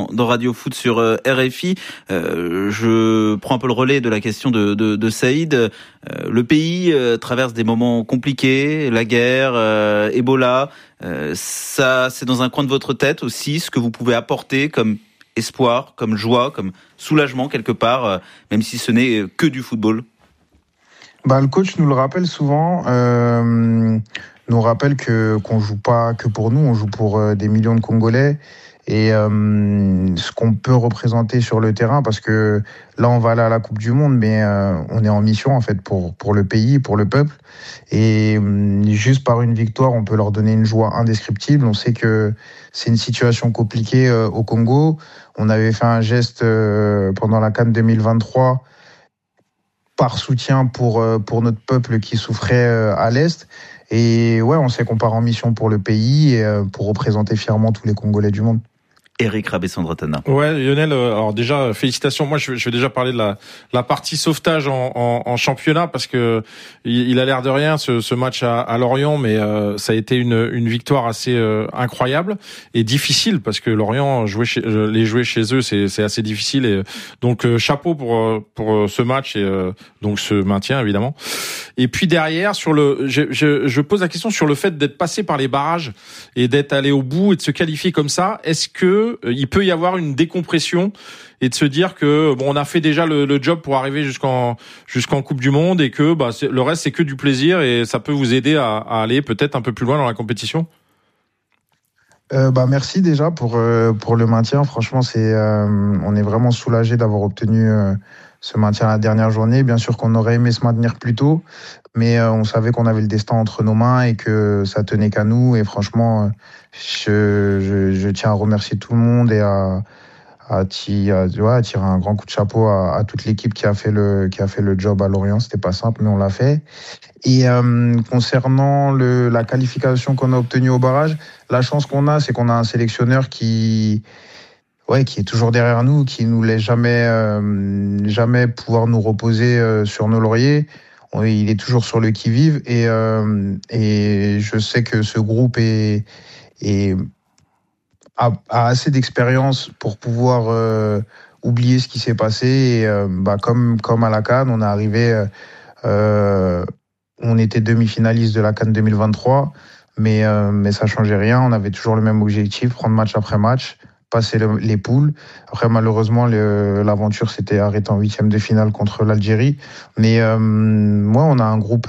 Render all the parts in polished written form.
dans Radio Foot sur RFI. Je prends un peu le relais de la question de Saïd. Le pays traverse des moments compliqués, la guerre, Ebola. Ça, c'est dans un coin de votre tête aussi, ce que vous pouvez apporter comme espoir, comme joie, comme soulagement quelque part, même si ce n'est que du football. Le coach nous le rappelle souvent, nous rappelle qu'on joue pas que pour nous, on joue pour des millions de Congolais et ce qu'on peut représenter sur le terrain, parce que là on va aller à la Coupe du Monde, mais on est en mission en fait pour le pays, pour le peuple, et juste par une victoire on peut leur donner une joie indescriptible. On sait que c'est une situation compliquée au Congo. On avait fait un geste pendant la CAN 2023 par soutien pour notre peuple qui souffrait à l'Est. Et ouais, on sait qu'on part en mission pour le pays et pour représenter fièrement tous les Congolais du monde. Eric Rabessandratana. Ouais, Lionel, alors déjà, félicitations. Moi, je vais déjà parler de la partie sauvetage en championnat, parce que il a l'air de rien, ce match à Lorient, mais ça a été une victoire assez incroyable et difficile, parce que Lorient, les jouer chez eux, c'est assez difficile, et donc chapeau pour ce match et donc ce maintien, évidemment. Et puis derrière, je pose la question sur le fait d'être passé par les barrages et d'être allé au bout et de se qualifier comme ça. Est-ce que il peut y avoir une décompression et de se dire que on a fait déjà le job pour arriver jusqu'en Coupe du Monde, et que le reste c'est que du plaisir, et ça peut vous aider à aller peut-être un peu plus loin dans la compétition? Merci déjà pour le maintien. Franchement, on est vraiment soulagé d'avoir obtenu ce maintien à la dernière journée. Bien sûr qu'on aurait aimé se maintenir plus tôt, mais on savait qu'on avait le destin entre nos mains et que ça tenait qu'à nous. Et franchement, je tiens à remercier tout le monde et à tirer un grand coup de chapeau à toute l'équipe qui a fait le job à Lorient. C'était pas simple, mais on l'a fait. Et concernant la qualification qu'on a obtenue au barrage, la chance qu'on a, c'est qu'on a un sélectionneur qui est toujours derrière nous, qui nous laisse jamais pouvoir nous reposer sur nos lauriers. Il est toujours sur le qui-vive, et je sais que ce groupe a assez d'expérience pour pouvoir oublier ce qui s'est passé. Et comme à la CAN, on est arrivé, on était demi-finaliste de la CAN 2023, mais ça changeait rien. On avait toujours le même objectif, prendre match après match, passer les poules. Après, malheureusement, l'aventure s'était arrêtée en 8e de finale contre l'Algérie. Mais on a un groupe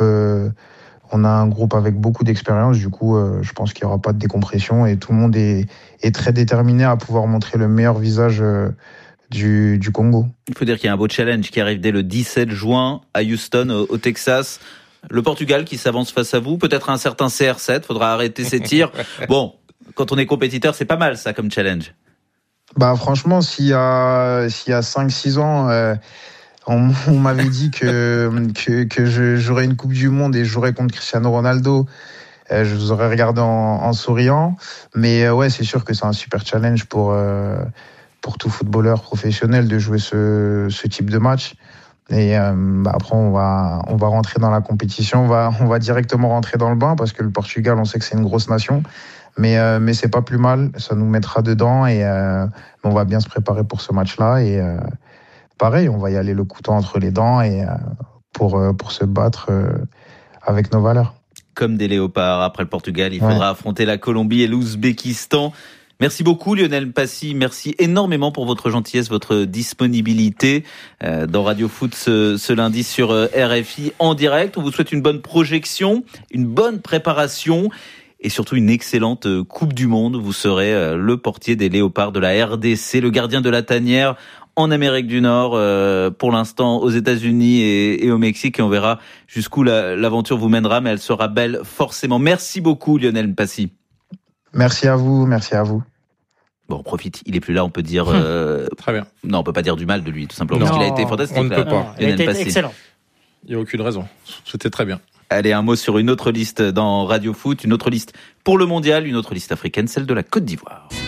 avec beaucoup d'expérience. Du coup, je pense qu'il n'y aura pas de décompression, et tout le monde est très déterminé à pouvoir montrer le meilleur visage du Congo. Il faut dire qu'il y a un beau challenge qui arrive dès le 17 juin à Houston, au Texas. Le Portugal qui s'avance face à vous, peut-être un certain CR7, faudra arrêter ses tirs. Bon, quand on est compétiteur, c'est pas mal ça comme challenge. Franchement, s'il y a 5-6 ans, on m'avait dit que j'aurais une Coupe du Monde et je jouerais contre Cristiano Ronaldo, je vous aurais regardé en souriant. Mais ouais, c'est sûr que c'est un super challenge pour tout footballeur professionnel de jouer ce type de match. Et après, on va rentrer dans la compétition, on va directement rentrer dans le bain, parce que le Portugal, on sait que c'est une grosse nation. Mais c'est pas plus mal, ça nous mettra dedans, et on va bien se préparer pour ce match-là. Et pareil, on va y aller le couteau entre les dents, et pour se battre avec nos valeurs. Comme des léopards, après le Portugal, il faudra affronter la Colombie et l'Ouzbékistan. Merci beaucoup Lionel Passy, merci énormément pour votre gentillesse, votre disponibilité dans Radio Foot ce lundi sur RFI en direct. On vous souhaite une bonne projection, une bonne préparation et surtout une excellente Coupe du Monde. Vous serez le portier des léopards de la RDC, le gardien de la tanière en Amérique du Nord, pour l'instant aux États-Unis et au Mexique, et on verra jusqu'où l'aventure vous mènera, mais elle sera belle forcément. Merci beaucoup Lionel Passy. Merci à vous. Bon, on profite, il est plus là, on peut dire... Très bien. Non, on peut pas dire du mal de lui, tout simplement, parce qu'il a été fantastique. On ne peut pas. Il a été excellent. Il n'y a aucune raison. C'était très bien. Allez, un mot sur une autre liste dans Radio Foot, une autre liste pour le mondial, une autre liste africaine, celle de la Côte d'Ivoire.